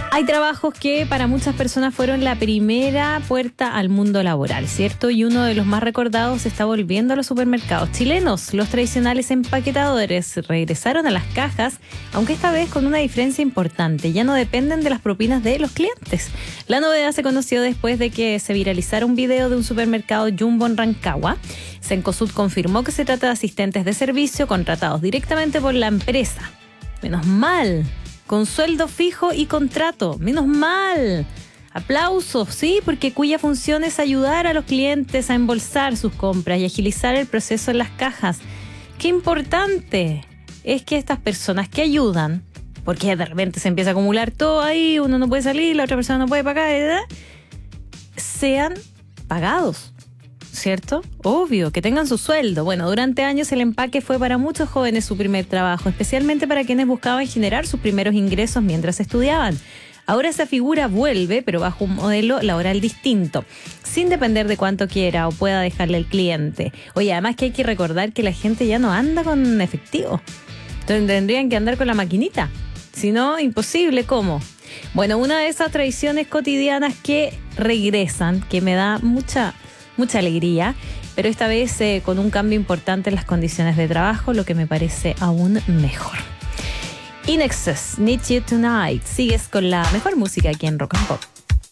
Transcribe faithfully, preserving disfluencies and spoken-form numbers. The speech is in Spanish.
Hay trabajos que para muchas personas fueron la primera puerta al mundo laboral, ¿cierto? Y uno de los más recordados se está volviendo a los supermercados chilenos. Los tradicionales empaquetadores regresaron a las cajas, aunque esta vez con una diferencia importante. Ya no dependen de las propinas de los clientes. La novedad se conoció después de que se viralizara un video de un supermercado Jumbo en Rancagua. Cencosud confirmó que se trata de asistentes de servicio contratados directamente por la empresa. Menos mal. Con sueldo fijo y contrato. Menos mal. Aplausos, sí, porque cuya función es ayudar a los clientes a embolsar sus compras y agilizar el proceso en las cajas. Qué importante es que estas personas que ayudan, porque de repente se empieza a acumular todo ahí, uno no puede salir, la otra persona no puede pagar, ¿verdad? Sean pagados. ¿Cierto? Obvio, que tengan su sueldo. Bueno, durante años el empaque fue para muchos jóvenes su primer trabajo, especialmente para quienes buscaban generar sus primeros ingresos mientras estudiaban. Ahora esa figura vuelve, pero bajo un modelo laboral distinto, sin depender de cuánto quiera o pueda dejarle el cliente. Oye, además que hay que recordar que la gente ya no anda con efectivo. Entonces tendrían que andar con la maquinita. Si no, imposible, ¿cómo? Bueno, una de esas tradiciones cotidianas que regresan, que me da mucha... mucha alegría, pero esta vez eh, con un cambio importante en las condiciones de trabajo, lo que me parece aún mejor. In Excess, Need You Tonight. Sigues con la mejor música aquí en Rock and Pop.